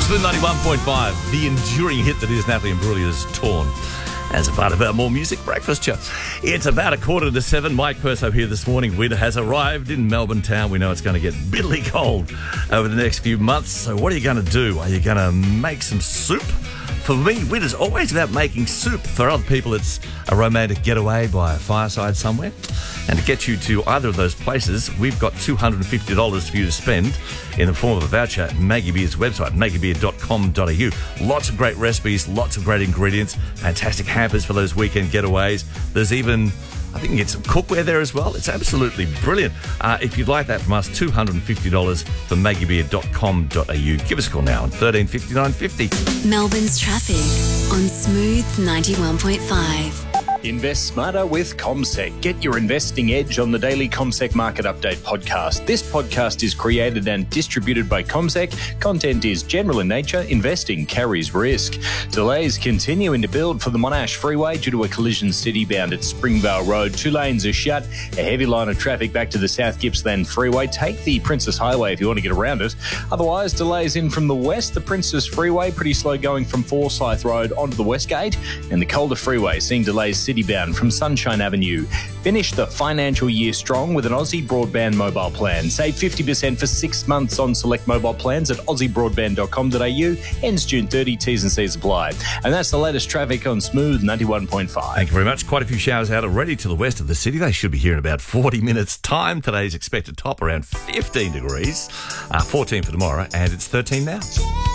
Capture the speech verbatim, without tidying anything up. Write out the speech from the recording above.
Smooth ninety-one point five, the enduring hit that is Natalie Imbruglia's Torn, as a part of our More Music Breakfast show. It's about a quarter to seven. Mike Perso here this morning. Winter has arrived in Melbourne town. We know it's going to get bitterly cold over the next few months. So what are you going to do? Are you going to make some soup? For me, winter's always about making soup. For other people, it's a romantic getaway by a fireside somewhere. And to get you to either of those places, we've got two hundred fifty dollars for you to spend in the form of a voucher at Maggie Beer's website, maggie beer dot com dot a u. Lots of great recipes, lots of great ingredients, fantastic hampers for those weekend getaways. There's even, I think you can get some cookware there as well. It's absolutely brilliant. Uh, if you'd like that from us, two hundred fifty dollars for maggie beer dot com dot a u. Give us a call now on thirteen fifty-nine fifty. Melbourne's traffic on Smooth ninety-one point five. Invest smarter with CommSec. Get your investing edge on the daily CommSec Market Update podcast. This podcast is created and distributed by CommSec. Content is general in nature. Investing carries risk. Delays continuing to build for the Monash Freeway due to a collision city-bound at Springvale Road. Two lanes are shut. A heavy line of traffic back to the South Gippsland Freeway. Take the Princess Highway if you want to get around it. Otherwise, delays in from the west. The Princess Freeway, pretty slow going from Forsyth Road onto the West Gate. And the Calder Freeway, seeing delays city bound from Sunshine Avenue. Finish the financial year strong with an Aussie Broadband mobile plan. Save fifty percent for six months on select mobile plans at aussie broadband dot com dot a u. Ends June thirtieth, T's and C's apply. And that's the latest traffic on Smooth ninety-one point five. Thank you very much. Quite a few showers out already to the west of the city. They should be here in about forty minutes' time. Today's expected top around fifteen degrees, uh, fourteen for tomorrow, and it's thirteen now.